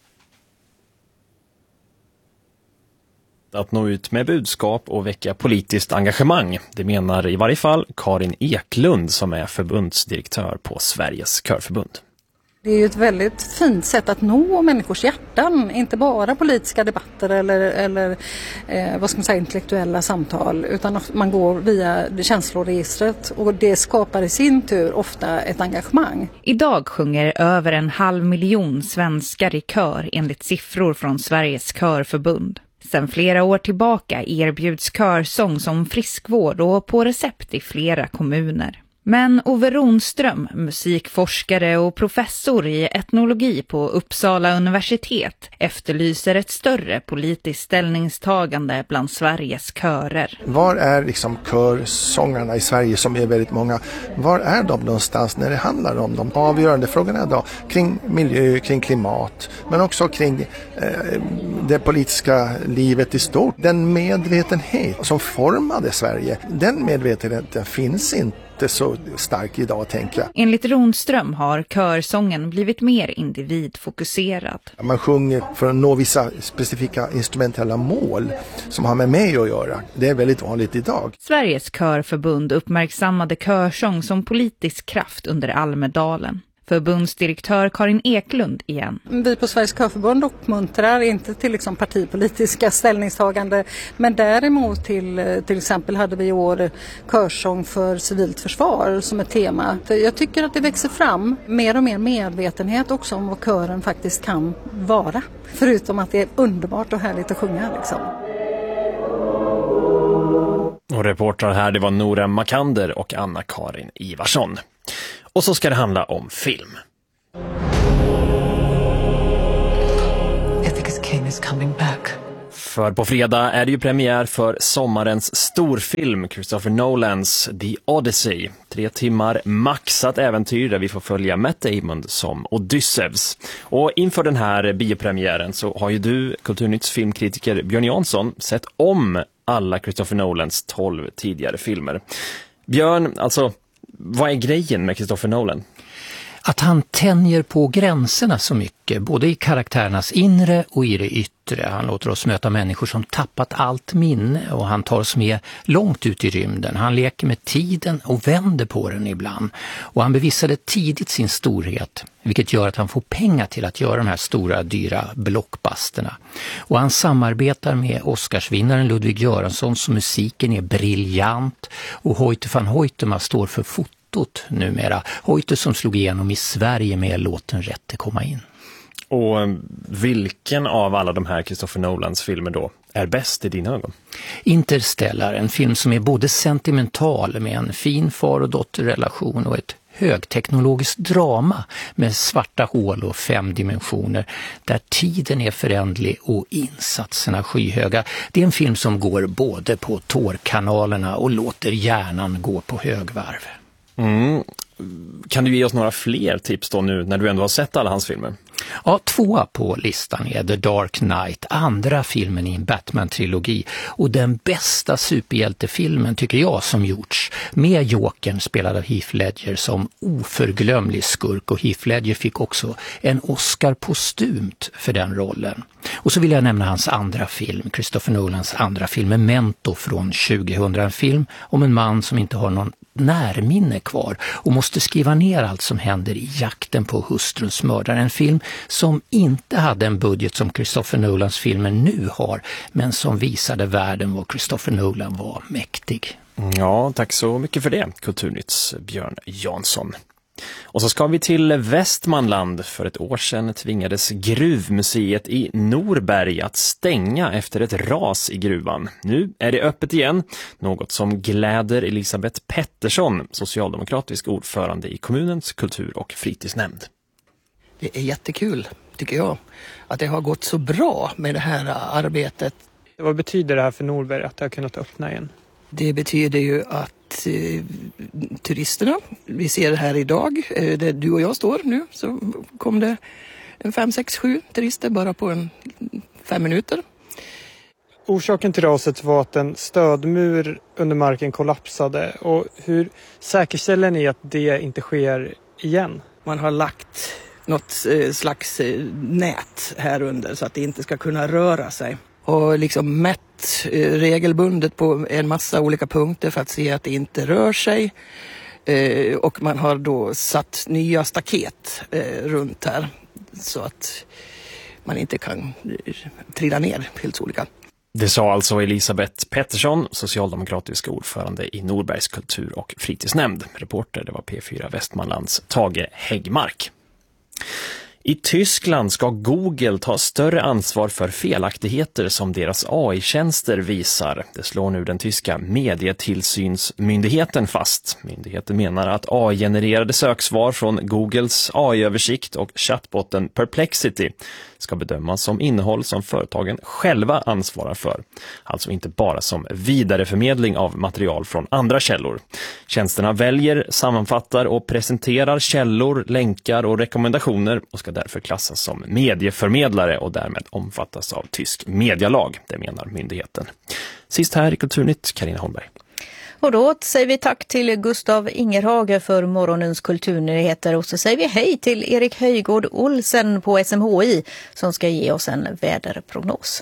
Att nå ut med budskap och väcka politiskt engagemang. Det menar i varje fall Karin Eklund som är förbundsdirektör på Sveriges körförbund. Det är ju ett väldigt fint sätt att nå människors hjärtan, inte bara politiska debatter eller, eller eh, vad ska man säga, intellektuella samtal, utan att man går via känsloregistret och det skapar i sin tur ofta ett engagemang. Idag sjunger över en halv miljon svenskar i kör enligt siffror från Sveriges körförbund. Sedan flera år tillbaka erbjuds körsång som friskvård och på recept i flera kommuner. Men Ove Ronström, musikforskare och professor i etnologi på Uppsala universitet, efterlyser ett större politiskt ställningstagande bland Sveriges körer. Var är liksom körsångarna i Sverige som är väldigt många? Var är de någonstans när det handlar om de avgörande frågorna då? Kring miljö, kring klimat, men också kring eh, det politiska livet i stort. Den medvetenhet som formade Sverige, den medvetenheten finns inte inte så stark idag, tänker jag. Enligt Ronström har körsången blivit mer individfokuserad. Man sjunger för att nå vissa specifika instrumentella mål som har med mig att göra. Det är väldigt vanligt idag. Sveriges körförbund uppmärksammade körsång som politisk kraft under Almedalen. Förbundsdirektör Karin Eklund igen. Vi på Sveriges körförbund uppmuntrar inte till liksom partipolitiska ställningstagande, men däremot till till exempel hade vi i år körsång för civilt försvar som ett tema. Jag tycker att det växer fram mer och mer medvetenhet också om vad kören faktiskt kan vara. Förutom att det är underbart och härligt att sjunga liksom. Och reportrar här, det var Nora Makander och Anna-Karin Ivarsson. Och så ska det handla om film. Ithaca's king is coming back. För på fredag är det ju premiär för sommarens storfilm Christopher Nolans The Odyssey. Tre timmar maxat äventyr där vi får följa Matt Damon som Odysseus. Och inför den här biopremiären så har ju du, Kulturnytts filmkritiker Björn Jansson, sett om alla Christopher Nolans tolv tidigare filmer. Björn, alltså, vad är grejen med Christopher Nolan? Att han tänjer på gränserna så mycket, både i karaktärernas inre och i det yttre. Han låter oss möta människor som tappat allt minne och han tar oss med långt ut i rymden. Han leker med tiden och vänder på den ibland. Och han bevisade tidigt sin storhet, vilket gör att han får pengar till att göra de här stora, dyra blockbusterna. Och han samarbetar med Oscarsvinnaren Ludwig Göransson, så musiken är briljant. Och Hoyte van Hoytema står för foto numera. Hoyte som slog igenom i Sverige med låten Rätt att komma in. Och vilken av alla de här Christopher Nolans filmer då är bäst i dina ögon? Interstellar, en film som är både sentimental med en fin far- och dotterrelation och ett högteknologiskt drama med svarta hål och fem dimensioner där tiden är förändlig och insatserna skyhöga. Det är en film som går både på tårkanalerna och låter hjärnan gå på högvarv. Mm. Kan du ge oss några fler tips då nu när du ändå har sett alla hans filmer? Ja, tvåa på listan är The Dark Knight, andra filmen i en Batman-trilogi och den bästa superhjältefilmen tycker jag som gjorts, med Jokern spelad av Heath Ledger som oförglömlig skurk, och Heath Ledger fick också en Oscar postumt för den rollen. Och så vill jag nämna hans andra film, Christopher Nolans andra film Memento från tjugohundra, en film om en man som inte har någon närminne kvar och måste skriva ner allt som händer i jakten på hustruns mördare. En film som inte hade en budget som Christopher Nolans filmer nu har, men som visade världen vad Christopher Nolan var mäktig. Ja, tack så mycket för det, Kulturnytts Björn Jansson. Och så ska vi till Västmanland. För ett år sedan tvingades gruvmuseet i Norberg att stänga efter ett ras i gruvan. Nu är det öppet igen, något som gläder Elisabeth Pettersson, socialdemokratisk ordförande i kommunens kultur- och fritidsnämnd. Det är jättekul, tycker jag, att det har gått så bra med det här arbetet. Vad betyder det här för Norberg att det har kunnat öppna igen? Det betyder ju att eh, turisterna, vi ser det här idag, eh, där du och jag står nu, så kom det en fem, sex, sju turister bara på en fem minuter. Orsaken till raset var att en stödmur under marken kollapsade. Och hur säkerställer ni att det inte sker igen? Man har lagt något eh, slags eh, nät här under så att det inte ska kunna röra sig. Och liksom mätt eh, regelbundet på en massa olika punkter för att se att det inte rör sig. Eh, och man har då satt nya staket eh, runt här så att man inte kan eh, trilla ner helt olika. Det sa alltså Elisabeth Pettersson, socialdemokratisk ordförande i Norbergs kultur- och fritidsnämnd. Reporter, det var P fyra Västmanlands Tage Häggmark. I Tyskland ska Google ta större ansvar för felaktigheter som deras A I-tjänster visar. Det slår nu den tyska medietillsynsmyndigheten fast. Myndigheten menar att A I-genererade söksvar från Googles A I-översikt och chattbotten Perplexity ska bedömas som innehåll som företagen själva ansvarar för. Alltså inte bara som vidareförmedling av material från andra källor. Tjänsterna väljer, sammanfattar och presenterar källor, länkar och rekommendationer och ska därför klassas som medieförmedlare och därmed omfattas av tysk medialag, det menar myndigheten. Sist här i Kulturnytt, Carina Holmberg. Och då säger vi tack till Gustav Ingerhage för morgonens kulturnyheter och så säger vi hej till Erik Höjgård Olsen på S M H I som ska ge oss en väderprognos.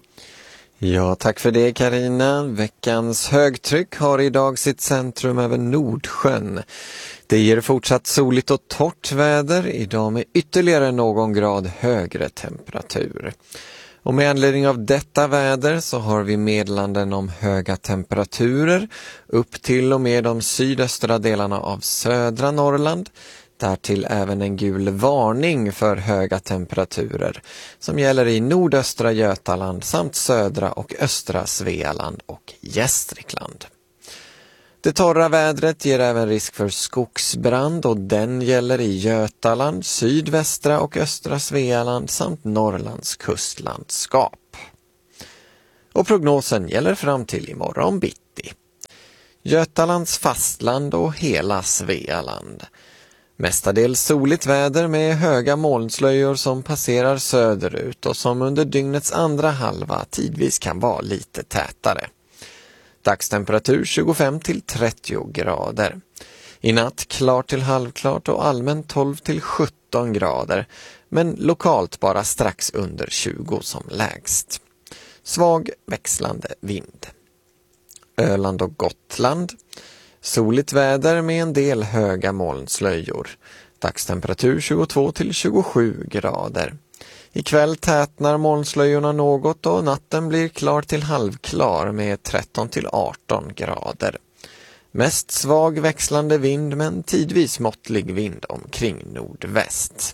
Ja, tack för det Carina. Veckans högtryck har idag sitt centrum över Nordsjön. Det ger fortsatt soligt och torrt väder, idag med ytterligare någon grad högre temperatur. Och med anledning av detta väder så har vi meddelanden om höga temperaturer upp till och med de sydöstra delarna av södra Norrland. Därtill även en gul varning för höga temperaturer som gäller i nordöstra Götaland samt södra och östra Svealand och Gästrikland. Det torra vädret ger även risk för skogsbrand och den gäller i Götaland, sydvästra och östra Svealand samt Norrlands kustlandskap. Och prognosen gäller fram till imorgon bitti. Götalands fastland och hela Svealand. Mestadels soligt väder med höga molnslöjor som passerar söderut och som under dygnets andra halva tidvis kan vara lite tätare. Dagstemperatur tjugofem till trettio grader. I natt klart till halvklart och allmänt tolv till sjutton grader, men lokalt bara strax under tjugo som lägst. Svag växlande vind. Öland och Gotland. Soligt väder med en del höga molnslöjor. Dagstemperatur tjugotvå till tjugosju grader. Ikväll tätnar molnslöjorna något och natten blir klar till halvklar med tretton till arton grader. Mest svag växlande vind men tidvis måttlig vind omkring nordväst.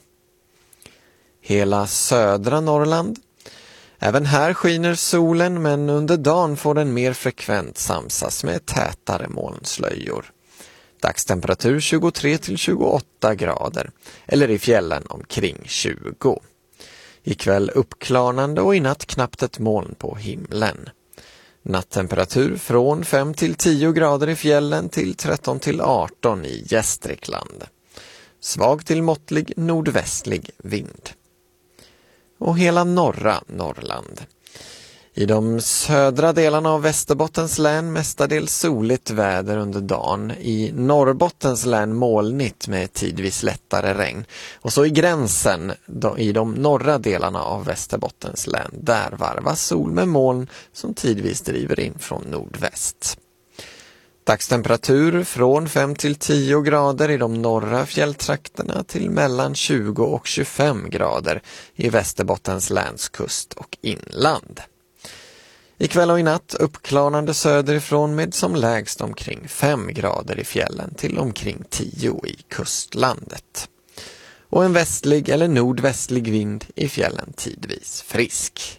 Hela södra Norrland. Även här skiner solen men under dagen får den mer frekvent samsas med tätare molnslöjor. Dagstemperatur tjugotre till tjugoåtta grader eller i fjällen omkring tjugo. Ikväll uppklarnande och i natt knappt ett moln på himlen. Nattemperatur från fem till tio grader i fjällen till tretton till arton i Gästrikland. Svag till måttlig nordvästlig vind. Och hela norra Norrland. I de södra delarna av Västerbottens län mestadels soligt väder under dagen. I Norrbottens län molnigt med tidvis lättare regn. Och så i gränsen då, i de norra delarna av Västerbottens län. Där varvas sol med moln som tidvis driver in från nordväst. Dagstemperatur från fem till tio grader i de norra fjälltrakterna till mellan tjugo och tjugofem grader i Västerbottens läns kust och inland. Ikväll och i natt uppklarande söderifrån med som lägst omkring fem grader i fjällen till omkring tio i kustlandet. Och en västlig eller nordvästlig vind i fjällen tidvis frisk.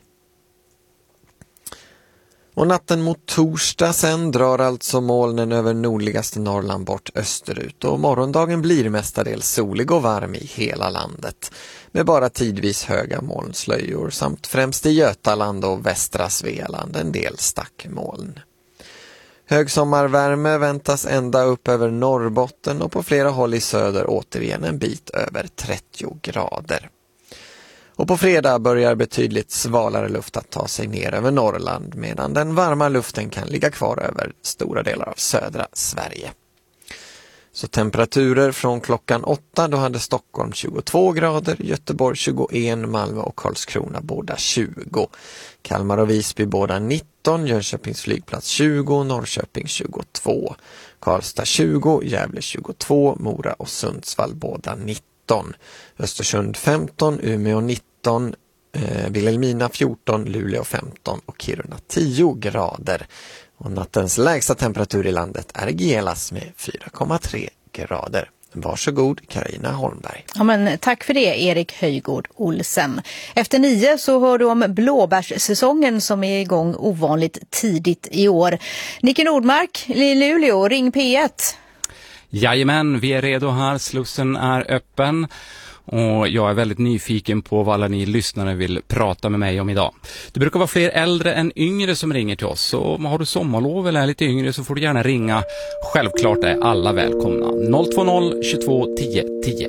Och natten mot torsdag sen drar alltså molnen över nordligaste Norrland bort österut och morgondagen blir mestadels solig och varm i hela landet med bara tidvis höga molnslöjor samt främst i Götaland och västra Svealand en del stackmoln. Högsommarvärme väntas ända upp över Norrbotten och på flera håll i söder återigen en bit över trettio grader. Och på fredag börjar betydligt svalare luft att ta sig ner över Norrland medan den varma luften kan ligga kvar över stora delar av södra Sverige. Så temperaturer från klockan åtta då hade Stockholm tjugotvå grader, Göteborg tjugoen, Malmö och Karlskrona båda tjugo. Kalmar och Visby båda nitton, Jönköpings flygplats tjugo, Norrköping tjugotvå, Karlstad tjugo, Gävle tjugotvå, Mora och Sundsvall båda nitton. Östersund femton, Umeå nitton, eh, Vilhelmina fjorton, Luleå femton och Kiruna tio grader. Och nattens lägsta temperatur i landet är Gelas med fyra komma tre grader. Varsågod Carina Holmberg. Ja, men tack för det Erik Höjgård Olsen. Efter nio så hör du om blåbärssäsongen som är igång ovanligt tidigt i år. Nicke Nordmark i Luleå, ring P ett. Jajamän, vi är redo här. Slussen är öppen. Och jag är väldigt nyfiken på vad alla ni lyssnare vill prata med mig om idag. Det brukar vara fler äldre än yngre som ringer till oss. Så har du sommarlov eller är lite yngre så får du gärna ringa. Självklart är alla välkomna. noll två noll tjugotvå tio tio.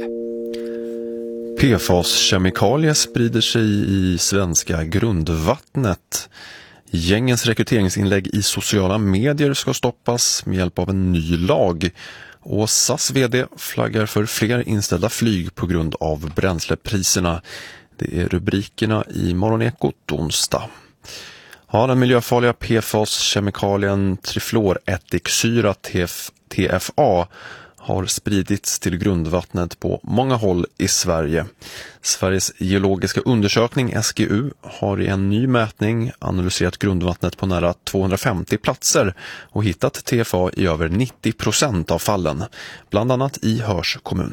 P F A S-kemikalier sprider sig i svenska grundvattnet. Gängens rekryteringsinlägg i sociala medier ska stoppas med hjälp av en ny lag. Och S A S vd flaggar för fler inställda flyg på grund av bränslepriserna. Det är rubrikerna i Morgonekot onsdag. Ja, den miljöfarliga P F A S-kemikalien trifluorättiksyra T F A har spridits till grundvattnet på många håll i Sverige. Sveriges geologiska undersökning S G U har i en ny mätning analyserat grundvattnet på nära tvåhundrafemtio platser och hittat T F A i över nittio procent av fallen, bland annat i Höörs kommun.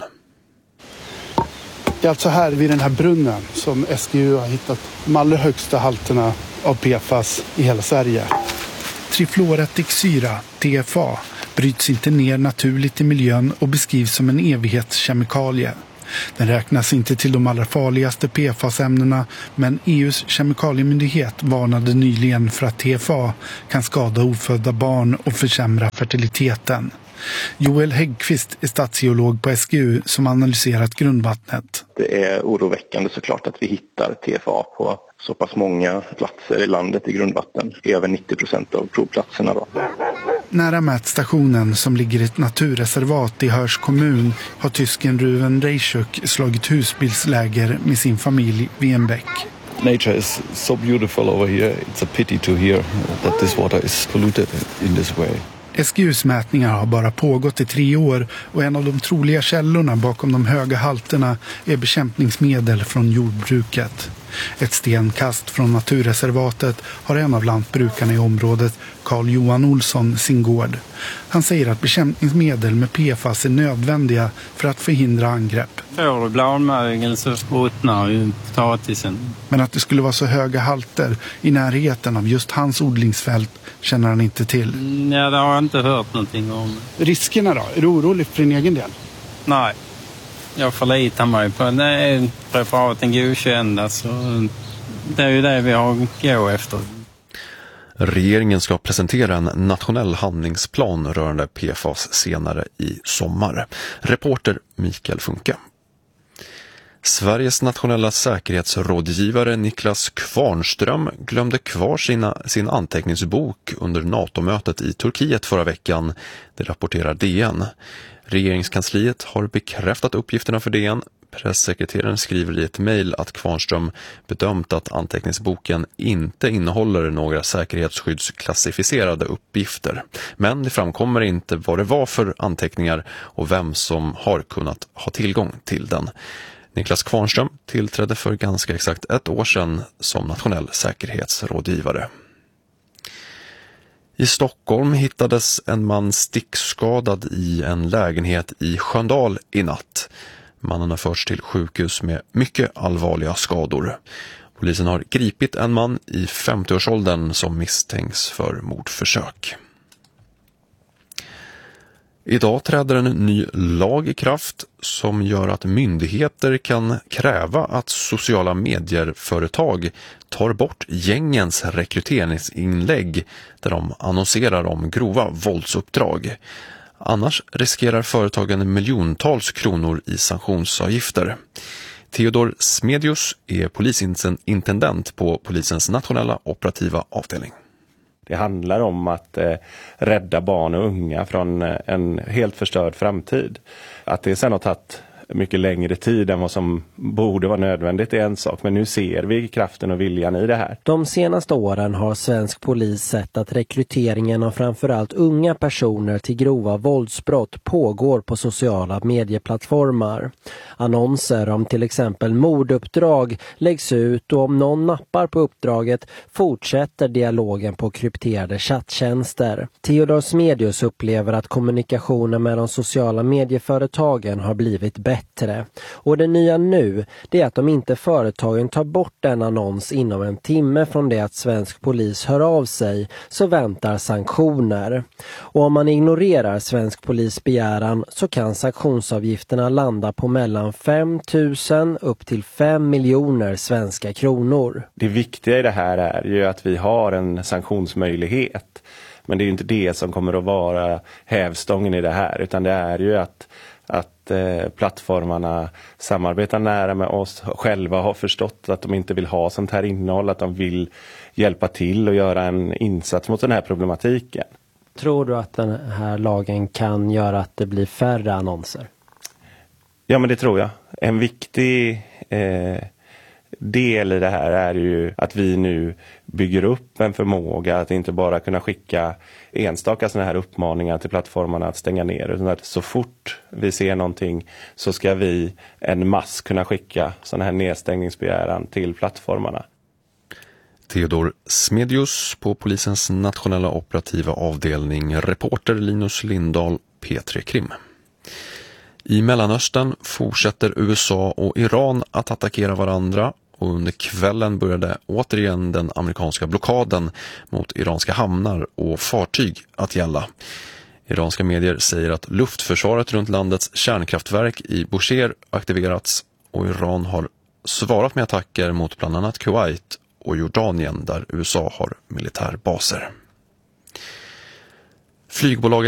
Det är alltså här vid den här brunnen som S G U har hittat de allra högsta halterna av P F A S i hela Sverige. Trifluorättiksyra, T F A, bryts inte ner naturligt i miljön och beskrivs som en evighetskemikalie. Den räknas inte till de allra farligaste P F A S-ämnena, men E U:s kemikaliemyndighet varnade nyligen för att T F A kan skada ofödda barn och försämra fertiliteten. Joel Häggqvist är statsgeolog på S G U som analyserat grundvattnet. Det är oroväckande såklart att vi hittar T F A på så pass många platser i landet i grundvatten. Över nittio procent av provplatserna då. Nära mätstationen som ligger i ett naturreservat i Höörs kommun har tysken Ruven Reichuk slagit husbilsläger med sin familj vid en bäck. Nature is so beautiful over here. It's a pity to hear that this water is polluted in this way. S G U:s mätningar har bara pågått i tre år och en av de troliga källorna bakom de höga halterna är bekämpningsmedel från jordbruket. Ett stenkast från naturreservatet har en av lantbrukarna i området, Carl Johan Olsson, sin gård. Han säger att bekämpningsmedel med P F A S är nödvändiga för att förhindra angrepp. Får du bladmögel så ruttnar ju potatisen. Men att det skulle vara så höga halter i närheten av just hans odlingsfält känner han inte till. Ja, det har jag inte hört någonting om. Riskerna då? Är du orolig för din egen del? Nej. Jag förlitar mig på att preparaten godkända, så det är ju det vi har att gå efter. Regeringen ska presentera en nationell handlingsplan rörande P F A S senare i sommar. Reporter Mikael Funke. Sveriges nationella säkerhetsrådgivare Niklas Kvarnström glömde kvar sina, sin anteckningsbok under NATO-mötet i Turkiet förra veckan. Det rapporterar D N. Regeringskansliet har bekräftat uppgifterna för D N. Presssekreteraren skriver i ett mejl att Kvarnström bedömt att anteckningsboken inte innehåller några säkerhetsskyddsklassificerade uppgifter. Men det framkommer inte vad det var för anteckningar och vem som har kunnat ha tillgång till den. Niklas Kvarnström tillträdde för ganska exakt ett år sedan som nationell säkerhetsrådgivare. I Stockholm hittades en man stickskadad i en lägenhet i Sköndal i natt. Mannen har förts till sjukhus med mycket allvarliga skador. Polisen har gripit en man i femtioårsåldern som misstänks för mordförsök. Idag träder en ny lag i kraft som gör att myndigheter kan kräva att sociala medier-företag tar bort gängens rekryteringsinlägg där de annonserar om grova våldsuppdrag. Annars riskerar företagen miljontals kronor i sanktionsavgifter. Theodor Smedius är polisintendent på polisens nationella operativa avdelning. Det handlar om att eh, rädda barn och unga från eh, en helt förstörd framtid. Att det sen har tagit mycket längre tid än vad som borde vara nödvändigt är en sak. Men nu ser vi kraften och viljan i det här. De senaste åren har svensk polis sett att rekryteringen av framförallt unga personer till grova våldsbrott pågår på sociala medieplattformar. Annonser om till exempel morduppdrag läggs ut och om någon nappar på uppdraget fortsätter dialogen på krypterade chatttjänster. Theodor Smedius upplever att kommunikationen med de sociala medieföretagen har blivit bättre. Bättre. Och det nya nu det är att de inte företagen tar bort en annons inom en timme från det att svensk polis hör av sig så väntar sanktioner. Och om man ignorerar svensk polis begäran så kan sanktionsavgifterna landa på mellan fem tusen upp till fem miljoner svenska kronor. Det viktiga i det här är ju att vi har en sanktionsmöjlighet. Men det är ju inte det som kommer att vara hävstången i det här utan det är ju att att eh, plattformarna samarbetar nära med oss, själva har förstått att de inte vill ha sånt här innehåll, att de vill hjälpa till och göra en insats mot den här problematiken. Tror du att den här lagen kan göra att det blir färre annonser? Ja, men det tror jag. En viktig eh, del i det här är ju att vi nu bygger upp en förmåga att inte bara kunna skicka enstaka sådana här uppmaningar till plattformarna att stänga ner, utan att så fort vi ser någonting så ska vi en mass kunna skicka sådana här nedstängningsbegäran till plattformarna. Theodor Smedius på polisens nationella operativa avdelning, reporter Linus Lindahl, P tre Krim. I Mellanöstern fortsätter U S A och Iran att attackera varandra och under kvällen började återigen den amerikanska blockaden mot iranska hamnar och fartyg att gälla. Iranska medier säger att luftförsvaret runt landets kärnkraftverk i Bushehr aktiverats och Iran har svarat med attacker mot bland annat Kuwait och Jordanien där U S A har militärbaser. Flygbolaget